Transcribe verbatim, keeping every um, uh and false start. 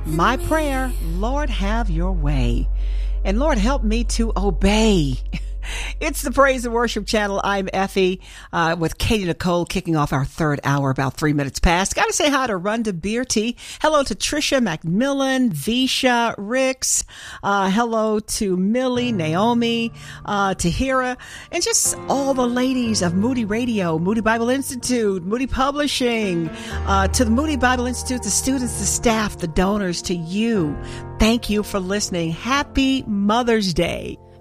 My prayer, Lord, have your way. And Lord, help me to obey. It's the Praise and Worship Channel. I'm Effie uh, with Katie Nicole kicking off our third hour about three minutes past. Got to say hi to Rhonda Bearty. Hello to Trisha McMillan, Visha, Ricks. Uh, hello to Millie, Naomi, uh, Tahira, and just all the ladies of Moody Radio, Moody Bible Institute, Moody Publishing, uh, to the Moody Bible Institute, the students, the staff, the donors, to you. Thank you for listening. Happy Mother's Day.